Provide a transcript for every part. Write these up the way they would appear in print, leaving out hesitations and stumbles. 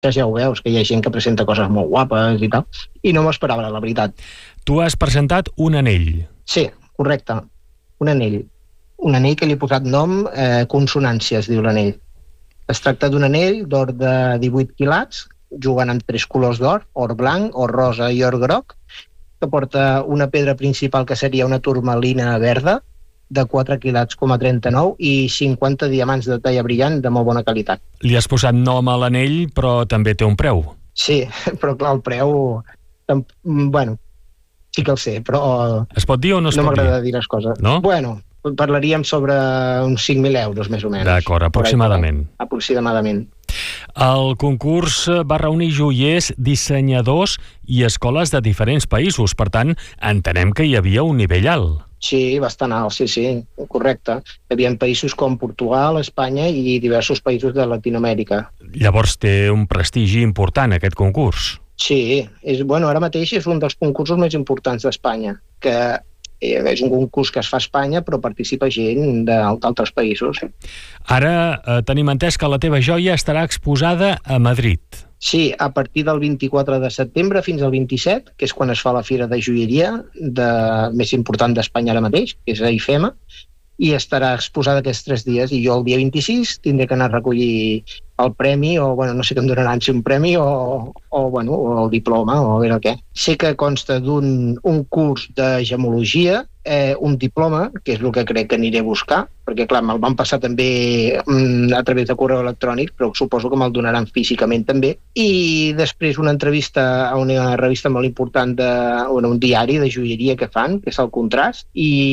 ja ho veus, que hi ha gent que presenta coses molt guapes i tal, i no m'ho esperava, la veritat. Tu has presentat un anell. Sí, correcte, un anell. Un anell que li he posat nom, consonància, es diu l'anell. Es tracta d'un anell d'or de 18 quilats, jugant amb 3 colors d'or, or blanc, or rosa i or groc, que porta una pedra principal que seria una turmalina verda, de 4 quilats, 39 i 50 diamants de talla brillant de molt bona qualitat. Li has posat nom a l'anell, però també té un preu. Sí, però clar, el preu... Bueno, sí que el sé, però... Es pot dir o no es pot dir? No m'agrada dir les coses. No? Bueno, parlaríem sobre uns 5.000 euros, més o menys. D'acord, aproximadament. Aproximadament. El concurs va reunir joiers, dissenyadors i escoles de diferents països. Per tant, entenem que hi havia un nivell alt. Sí, bastant alt, sí, correcte. Hi havia països com Portugal, Espanya i diversos països de Latinoamèrica. Llavors té un prestigi important, aquest concurs. Sí, ara mateix és un dels concursos més importants d'Espanya, que és un concurs que es fa a Espanya, però participa gent d'altres països. Ara tenim entès que la teva joia estarà exposada a Madrid. Sí, a partir del 24 de setembre fins al 27, que és quan es fa la fira de joieria més important d'Espanya ara mateix, que és a IFEMA, i estarà exposada aquests 3 dies, i jo el dia 26 tindré que anar a recollir el premi, o no sé què em donaran, si un premi o el diploma, o a veure què. Sé que consta d'un curs de gemologia, un diploma, que és el que crec que aniré a buscar, perquè clar, me'l van passar també a través de correu electrònic, però suposo que me'l donaran físicament també, i després una entrevista a una revista molt important, un diari de joieria que fan, que és el Contrast,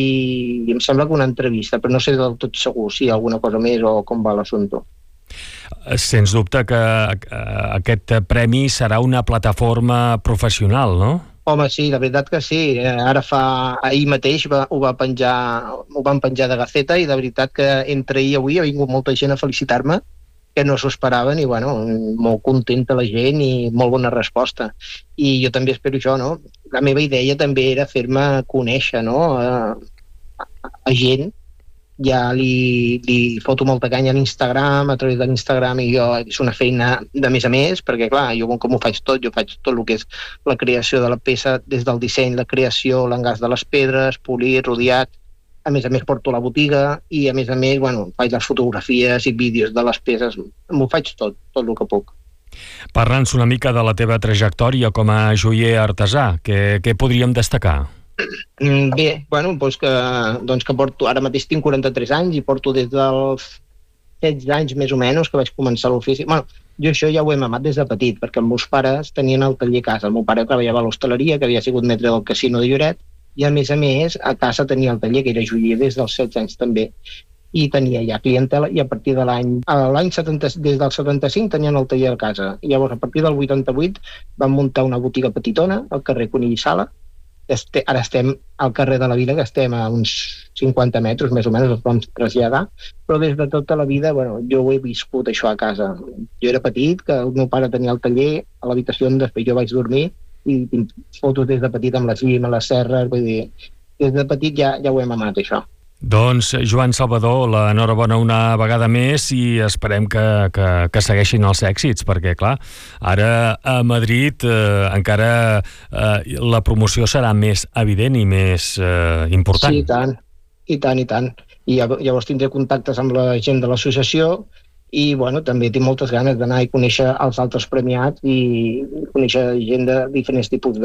i em sembla que una entrevista, però no sé del tot segur si hi ha alguna cosa més o com va l'assumpte. Sens dubte que aquest premi serà una plataforma professional, no? Home, sí, la veritat que sí. Ahir mateix ho van penjar de Gaceta, i de veritat que entre ahir i avui ha vingut molta gent a felicitar-me, que no s'ho esperaven, i molt contenta la gent i molt bona resposta. I jo també espero això, no? La meva idea també era fer-me conèixer, no? A gent. Ja li foto molta canya a l'Instagram, a través de l'Instagram, i és una feina de més a més, perquè clar, jo com ho faig tot, jo faig tot el que és la creació de la peça, des del disseny, la creació, l'engas de les pedres, polir, rodiat, a més porto la botiga, i a més, faig les fotografies i vídeos de les peces, m'ho faig tot el que puc. Parla'ns una mica de la teva trajectòria com a joier artesà, què podríem destacar? Bé, que porto, ara mateix tinc 43 anys i porto des dels 16 anys més o menys que vaig començar l'ofici. Jo això ja ho he mamat des de petit, perquè els meus pares tenien el taller a casa. El meu pare treballava a l'hostaleria, que havia sigut metre del casino de Lloret, i a més, a casa tenia el taller, que era joier des dels 16 anys també, i tenia ja clientela, i a partir de des del 75 tenien el taller a casa. I llavors, a partir del 88 van muntar una botiga petitona al carrer Conill i Sala. Ara estem al carrer de la Vila, que estem a uns 50 metres, més o menys, ens vam traslladar, però des de tota la vida, jo ho he viscut això a casa. Jo era petit, que el meu pare tenia el taller a l'habitació on després jo vaig dormir, i tinc fotos des de petit amb la cima, les serres, vull dir, des de petit ja ho he mamat, això. Doncs, Joan Salvador, l'enhorabona una vegada més, i esperem que segueixin els èxits, perquè, clar, ara a Madrid encara la promoció serà més evident i més important. Sí, i tant. I llavors tindré contactes amb la gent de l'associació, i també tinc moltes ganes d'anar i conèixer els altres premiats i conèixer gent de diferents tipus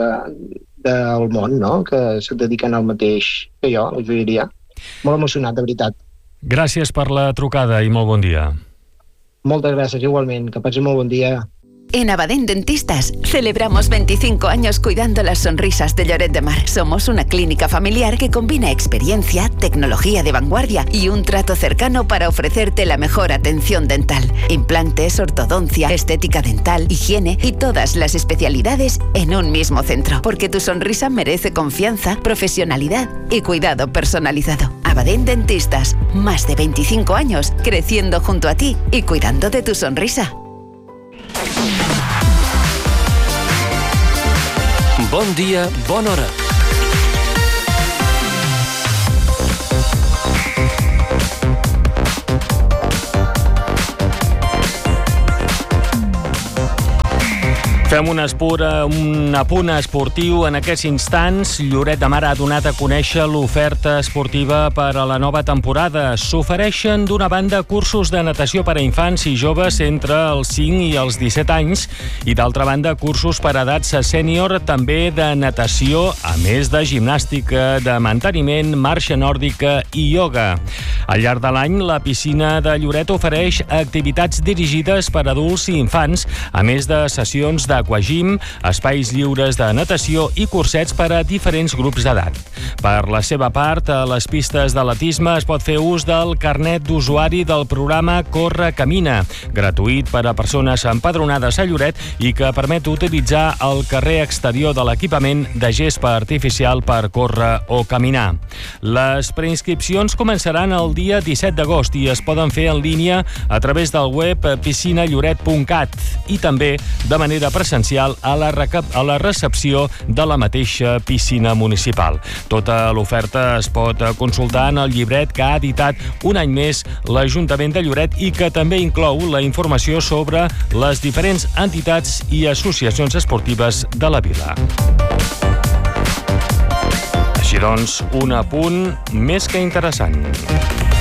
del món, no?, que se dediquen al mateix que jo, la joieria. Molt emocionat, de veritat. Gràcies per la trucada i molt bon dia. Moltes gràcies, igualment. Que passi molt bon dia. En Abadén Dentistas celebramos 25 años cuidando las sonrisas de Lloret de Mar. Somos una clínica familiar que combina experiencia, tecnología de vanguardia y un trato cercano para ofrecerte la mejor atención dental. Implantes, ortodoncia, estética dental, higiene y todas las especialidades en un mismo centro. Porque tu sonrisa merece confianza, profesionalidad y cuidado personalizado. Abadén Dentistas, más de 25 años creciendo junto a ti y cuidando de tu sonrisa. Bon dia, bona hora. Fem un apunt esportiu en aquests instants. Lloret de Mar ha donat a conèixer l'oferta esportiva per a la nova temporada. S'ofereixen d'una banda cursos de natació per a infants i joves entre els 5 i els 17 anys i d'altra banda cursos per a edats sènior, també de natació, a més de gimnàstica, de manteniment, marxa nòrdica i ioga. Al llarg de l'any, la piscina de Lloret ofereix activitats dirigides per a adults i infants, a més de sessions d'aquagym, espais lliures de natació i cursets per a diferents grups d'edat. Per la seva part, a les pistes d'atletisme es pot fer ús del carnet d'usuari del programa Corre Camina, gratuït per a persones empadronades a Lloret i que permet utilitzar el carrer exterior de l'equipament de gespa artificial per córrer o caminar. Les preinscripcions començaran el dia 17 d'agost i es poden fer en línia a través del web piscinalloret.cat i també de manera presencial a la recepció de la mateixa piscina municipal. Tota l'oferta es pot consultar en el llibret que ha editat un any més l'Ajuntament de Lloret i que també inclou la informació sobre les diferents entitats i associacions esportives de la vila. Així doncs, un apunt més que interessant.